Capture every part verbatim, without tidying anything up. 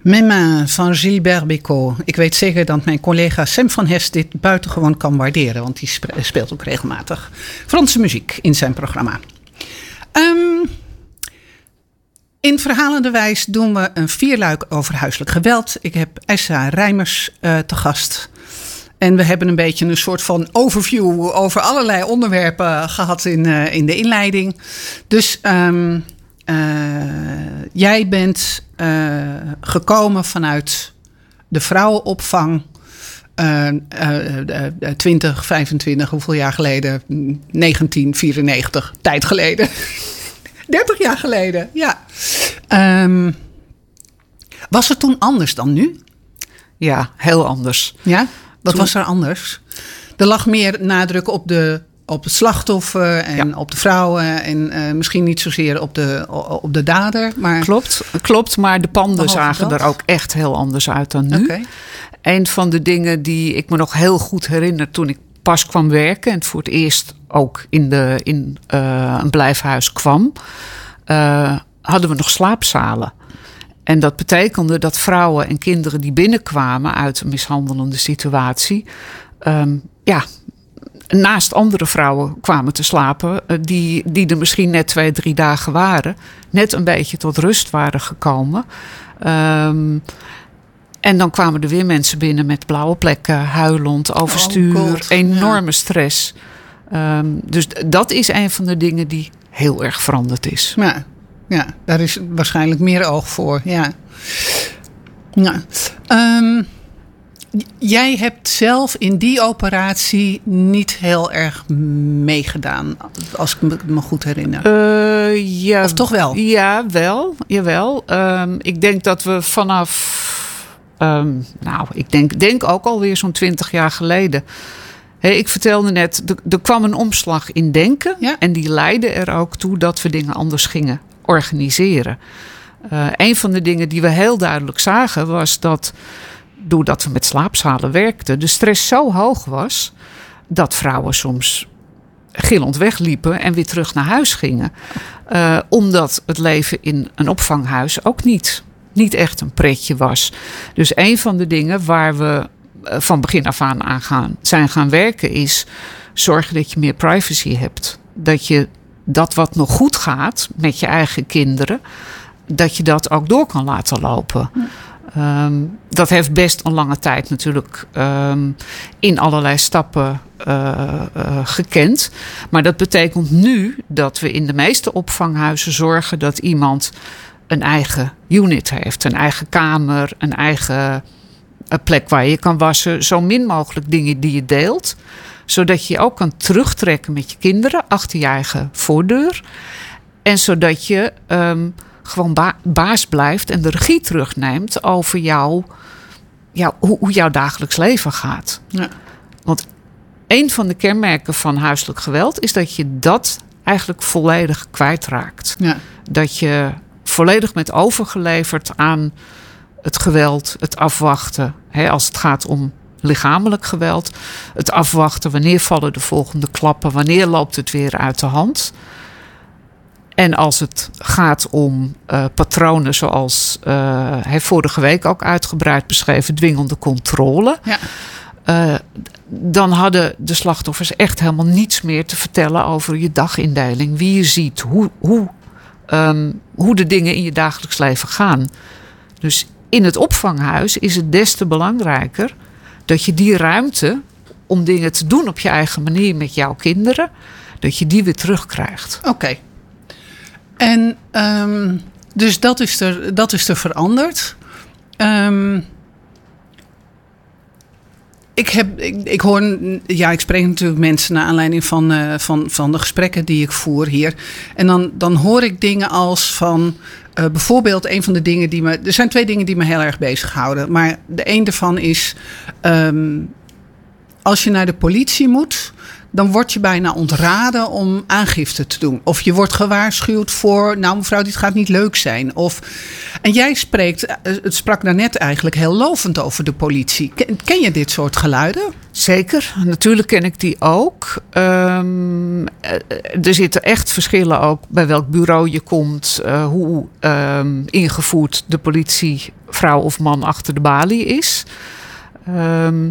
Mes van Gilbert Bécaud. Ik weet zeker dat mijn collega Sam van Hest dit buitengewoon kan waarderen. Want die speelt ook regelmatig Franse muziek in zijn programma. Um, in Verhalende Wijs doen we een vierluik over huiselijk geweld. Ik heb Essa Rijmers uh, te gast. En we hebben een beetje een soort van overview over allerlei onderwerpen gehad in, uh, in de inleiding. Dus um, uh, jij bent uh, gekomen vanuit de vrouwenopvang. Uh, uh, uh, twintig, vijfentwintig, hoeveel jaar geleden? negentien vierennegentig, tijd geleden. dertig jaar geleden, ja. Um, was het toen anders dan nu? Ja, heel anders. Ja? Wat Toen... was er anders? Er lag meer nadruk op, de, op het slachtoffer en ja. op de vrouwen. En uh, misschien niet zozeer op de, op de dader. Maar... Klopt, klopt, maar de panden Behalve zagen dat. er ook echt heel anders uit dan nu. Okay. Een van de dingen die ik me nog heel goed herinner toen ik pas kwam werken... en voor het eerst ook in, de, in uh, een blijfhuis kwam... Uh, hadden we nog slaapzalen. En dat betekende dat vrouwen en kinderen die binnenkwamen uit een mishandelende situatie... Um, ja, naast andere vrouwen kwamen te slapen... Uh, die, die er misschien net twee, drie dagen waren. Net een beetje tot rust waren gekomen. Um, en dan kwamen er weer mensen binnen met blauwe plekken... huilend, overstuur, oh enorme ja. stress. Um, dus dat is een van de dingen die heel erg veranderd is. Ja. Ja, daar is waarschijnlijk meer oog voor. Ja. Ja. Um, jij hebt zelf in die operatie niet heel erg meegedaan, als ik me goed herinner. Uh, ja, of toch wel? Ja, wel. Jawel. Um, ik denk dat we vanaf... Um, nou, ik denk, denk ook alweer zo'n twintig jaar geleden... Hey, ik vertelde net, er, er kwam een omslag in denken... Ja? En die leidde er ook toe dat we dingen anders gingen organiseren. Uh, een van de dingen die we heel duidelijk zagen was dat... doordat we met slaapzalen werkten, de stress zo hoog was... dat vrouwen soms gillend wegliepen en weer terug naar huis gingen. Uh, omdat het leven in een opvanghuis ook niet, niet echt een pretje was. Dus een van de dingen waar we van begin af aan aan gaan, zijn gaan werken is... zorgen dat je meer privacy hebt. Dat je dat wat nog goed gaat met je eigen kinderen... dat je dat ook door kan laten lopen. Ja. Um, dat heeft best een lange tijd natuurlijk um, in allerlei stappen uh, uh, gekend. Maar dat betekent nu dat we in de meeste opvanghuizen zorgen... dat iemand een eigen unit heeft. Een eigen kamer, een eigen... een plek waar je kan wassen. Zo min mogelijk dingen die je deelt. Zodat je je ook kan terugtrekken met je kinderen. Achter je eigen voordeur. En zodat je um, gewoon ba- baas blijft. En de regie terugneemt over jou, jou, hoe, hoe jouw dagelijks leven gaat. Ja. Want een van de kenmerken van huiselijk geweld... is dat je dat eigenlijk volledig kwijtraakt. Ja. Dat je volledig bent overgeleverd aan... het geweld, het afwachten. Hè, als het gaat om lichamelijk geweld. Het afwachten, wanneer vallen de volgende klappen? Wanneer loopt het weer uit de hand? En als het gaat om uh, patronen zoals... Uh, hij vorige week ook uitgebreid beschreven... dwingende controle. Ja. Uh, dan hadden de slachtoffers echt helemaal niets meer te vertellen... over je dagindeling. Wie je ziet. Hoe, hoe, um, hoe de dingen in je dagelijks leven gaan. Dus... in het opvanghuis is het des te belangrijker... dat je die ruimte om dingen te doen op je eigen manier met jouw kinderen... dat je die weer terugkrijgt. Oké. Okay. En um, dus dat is er, dat is er veranderd. Um, ik, heb, ik, ik hoor, ja, ik spreek natuurlijk mensen naar aanleiding van, uh, van, van de gesprekken die ik voer hier. En dan, dan hoor ik dingen als van... Uh, bijvoorbeeld een van de dingen die me... Er zijn twee dingen die me heel erg bezighouden. Maar de een daarvan is... Um, als je naar de politie moet... dan word je bijna ontraden om aangifte te doen. Of je wordt gewaarschuwd voor... nou mevrouw, dit gaat niet leuk zijn. Of, en jij spreekt... Het sprak daarnet eigenlijk heel lovend over de politie. Ken, ken je dit soort geluiden? Zeker, natuurlijk ken ik die ook. Um, er zitten echt verschillen ook bij welk bureau je komt, uh, hoe um, ingevoerd de politie, vrouw of man, achter de balie is. Um,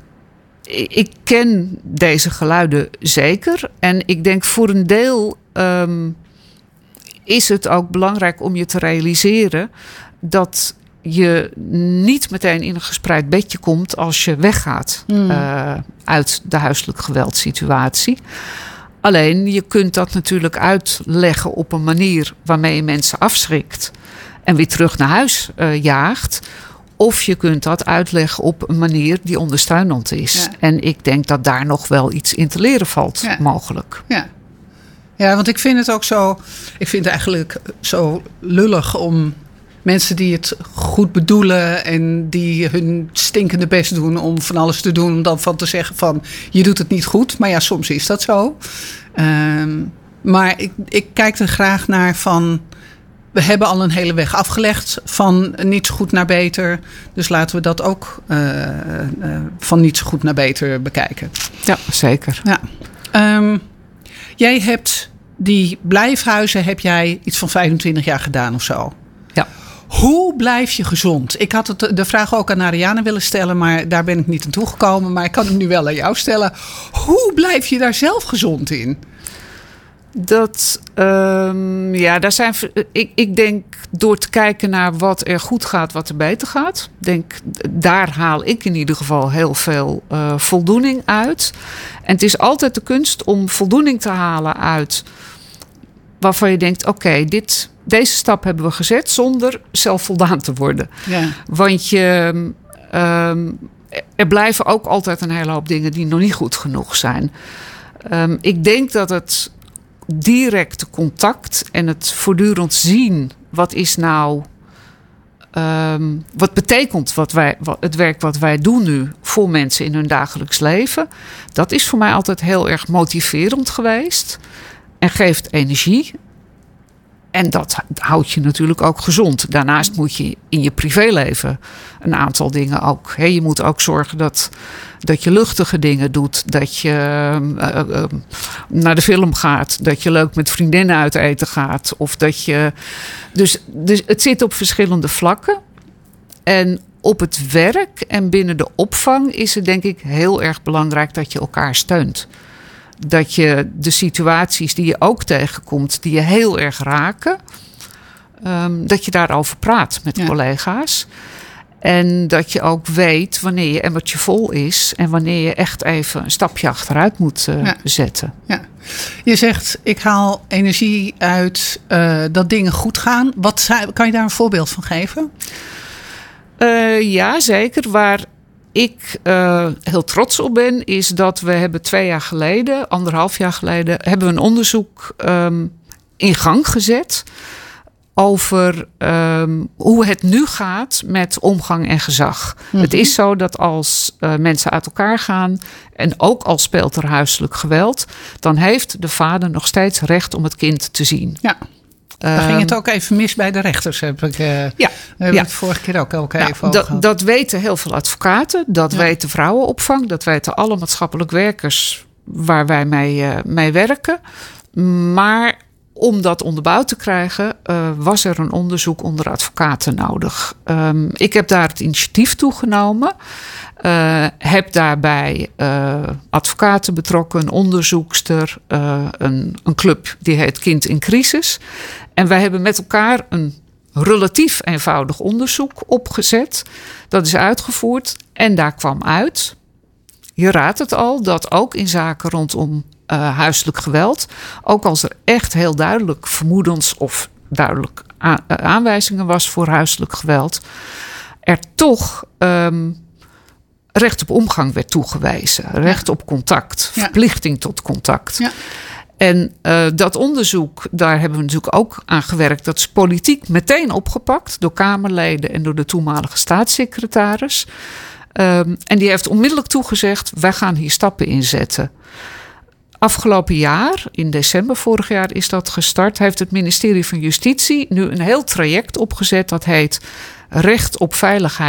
ik ken deze geluiden zeker. En ik denk voor een deel um, is het ook belangrijk om je te realiseren dat je niet meteen in een gespreid bedje komt als je weggaat mm. uh, uit de huiselijk geweldsituatie. Alleen je kunt dat natuurlijk uitleggen op een manier waarmee je mensen afschrikt en weer terug naar huis uh, jaagt. Of je kunt dat uitleggen op een manier die ondersteunend is. Ja. En ik denk dat daar nog wel iets in te leren valt, ja. mogelijk. Ja. ja, want ik vind het ook zo. Ik vind het eigenlijk zo lullig om mensen die het goed bedoelen en die hun stinkende best doen om van alles te doen, om dan van te zeggen van je doet het niet goed. Maar ja, soms is dat zo. Um, maar ik, ik kijk er graag naar van we hebben al een hele weg afgelegd van niet zo goed naar beter. Dus laten we dat ook uh, uh, van niet zo goed naar beter bekijken. Ja, zeker. Ja. Um, jij hebt die blijfhuizen heb jij iets van vijfentwintig jaar gedaan of zo. Ja. Hoe blijf je gezond? Ik had het, de vraag ook aan Ariane willen stellen, maar daar ben ik niet aan toegekomen. Maar ik kan hem nu wel aan jou stellen. Hoe blijf je daar zelf gezond in? Dat, um, ja, daar zijn. Ik, ik denk door te kijken naar wat er goed gaat, wat er beter gaat. Denk, daar haal ik in ieder geval heel veel uh, voldoening uit. En het is altijd de kunst om voldoening te halen uit waarvan je denkt: oké, okay, dit. Deze stap hebben we gezet zonder zelfvoldaan te worden. Ja. Want je, um, er blijven ook altijd een hele hoop dingen die nog niet goed genoeg zijn. Um, ik denk dat het directe contact en het voortdurend zien, wat is nou, um, wat betekent wat wij, wat, het werk wat wij doen nu voor mensen in hun dagelijks leven, dat is voor mij altijd heel erg motiverend geweest en geeft energie. En dat houdt je natuurlijk ook gezond. Daarnaast moet je in je privéleven een aantal dingen ook. Hè, je moet ook zorgen dat, dat je luchtige dingen doet. Dat je uh, uh, naar de film gaat. Dat je leuk met vriendinnen uit eten gaat. Of dat je. Dus, dus het zit op verschillende vlakken. En op het werk en binnen de opvang is het denk ik heel erg belangrijk dat je elkaar steunt. Dat je de situaties die je ook tegenkomt, die je heel erg raken, um, dat je daarover praat met ja. collega's. En dat je ook weet wanneer je emmertje vol is en wanneer je echt even een stapje achteruit moet uh, ja. zetten. Ja. Je zegt, ik haal energie uit uh, dat dingen goed gaan. Wat, kan je daar een voorbeeld van geven? Uh, ja, zeker. Waar ik uh, heel trots op ben, is dat we hebben twee jaar geleden, anderhalf jaar geleden, hebben we een onderzoek um, in gang gezet over um, hoe het nu gaat met omgang en gezag. Mm-hmm. Het is zo dat als uh, mensen uit elkaar gaan en ook al speelt er huiselijk geweld, dan heeft de vader nog steeds recht om het kind te zien. Ja. Dan ging het ook even mis bij de rechters, heb ik, uh, ja, daar hebben ja. we het vorige keer ook, ook nou, even over gehad. Dat weten heel veel advocaten, dat ja. weten vrouwenopvang, dat weten alle maatschappelijk werkers waar wij mee, uh, mee werken. Maar om dat onderbouwd te krijgen, uh, was er een onderzoek onder advocaten nodig. Um, ik heb daar het initiatief toegenomen. Uh, heb daarbij uh, advocaten betrokken, een onderzoekster, uh, een, een club die heet Kind in Crisis. En wij hebben met elkaar een relatief eenvoudig onderzoek opgezet. Dat is uitgevoerd en daar kwam uit, je raadt het al, dat ook in zaken rondom uh, huiselijk geweld, ook als er echt heel duidelijk vermoedens of duidelijk a- aanwijzingen was voor huiselijk geweld, er toch um, recht op omgang werd toegewezen. Recht ja. op contact. Ja. Verplichting tot contact. Ja. En uh, dat onderzoek, daar hebben we natuurlijk ook aan gewerkt. Dat is politiek meteen opgepakt door Kamerleden en door de toenmalige staatssecretaris. Um, en die heeft onmiddellijk toegezegd, wij gaan hier stappen in zetten. Afgelopen jaar, in december vorig jaar is dat gestart, heeft het ministerie van Justitie nu een heel traject opgezet. Dat heet Recht op Veiligheid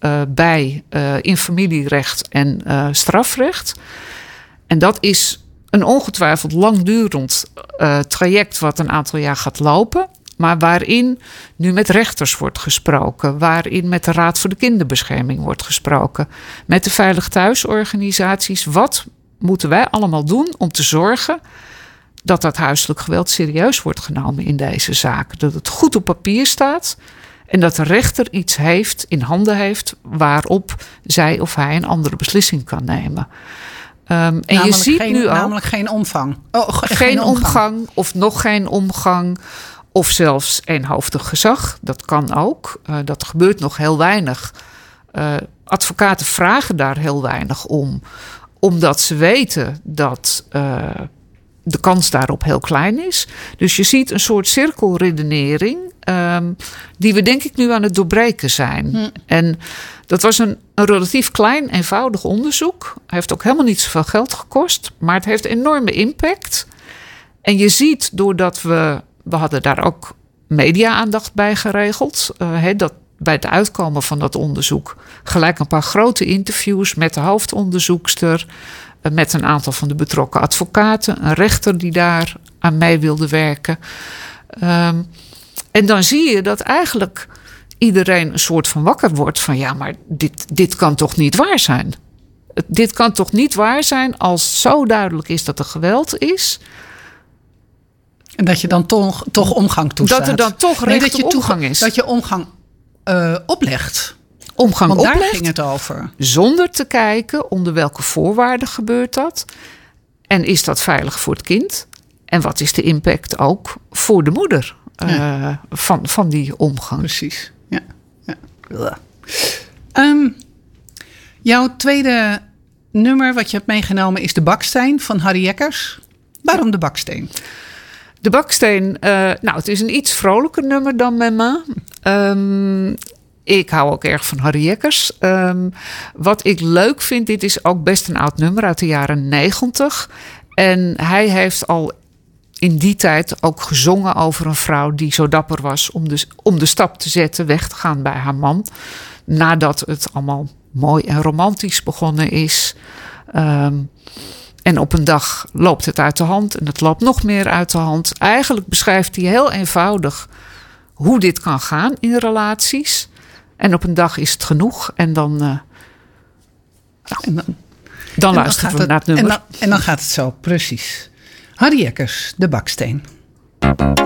uh, bij uh, in familierecht en uh, strafrecht. En dat is een ongetwijfeld langdurend uh, traject wat een aantal jaar gaat lopen. Maar waarin nu met rechters wordt gesproken. Waarin met de Raad voor de Kinderbescherming wordt gesproken. Met de Veilig Thuisorganisaties. Wat moeten wij allemaal doen om te zorgen dat dat huiselijk geweld serieus wordt genomen in deze zaak. Dat het goed op papier staat. En dat de rechter iets heeft, in handen heeft, waarop zij of hij een andere beslissing kan nemen. Um, en namelijk je ziet geen, nu al. Namelijk geen omvang. Oh, geen, geen omgang. omgang of nog geen omgang. Of zelfs eenhoofdig gezag. Dat kan ook. Uh, dat gebeurt nog heel weinig. Uh, advocaten vragen daar heel weinig om. Omdat ze weten dat uh, de kans daarop heel klein is. Dus je ziet een soort cirkelredenering. Um, die we denk ik nu aan het doorbreken zijn. Hm. En dat was een, een relatief klein, eenvoudig onderzoek. Hij heeft ook helemaal niet zoveel geld gekost. Maar het heeft enorme impact. En je ziet doordat we... We hadden daar ook media-aandacht bij geregeld. Uh, he, dat bij het uitkomen van dat onderzoek gelijk een paar grote interviews met de hoofdonderzoekster, uh, met een aantal van de betrokken advocaten, een rechter die daar aan mee wilde werken. Um, en dan zie je dat eigenlijk iedereen een soort van wakker wordt van ja, maar dit, dit kan toch niet waar zijn? Dit kan toch niet waar zijn als zo duidelijk is dat er geweld is. En dat je dan toch, toch omgang toestaat. Dat er dan toch recht nee, dat je op omgang is. Dat je omgang uh, oplegt. Omgang Want oplegt. Daar ging het over. Zonder te kijken onder welke voorwaarden gebeurt dat. En is dat veilig voor het kind? En wat is de impact ook voor de moeder uh, ja. van, van die omgang? Precies. Ja. Ja. Um, jouw tweede nummer wat je hebt meegenomen is De Baksteen van Harry Jekkers. Waarom De Baksteen? De Baksteen, uh, nou, het is een iets vrolijker nummer dan Mema. Um, ik hou ook erg van Harry Jekkers. Um, wat ik leuk vind, dit is ook best een oud nummer uit de jaren negentig. En hij heeft al in die tijd ook gezongen over een vrouw die zo dapper was om de, om de stap te zetten, weg te gaan bij haar man. Nadat het allemaal mooi en romantisch begonnen is. Um, En op een dag loopt het uit de hand en het loopt nog meer uit de hand. Eigenlijk beschrijft hij heel eenvoudig hoe dit kan gaan in relaties. En op een dag is het genoeg en dan, uh, nou, en dan, dan en luisteren dan we naar het nummer. En dan, en dan gaat het zo, precies. Harry Jekkers, De Baksteen.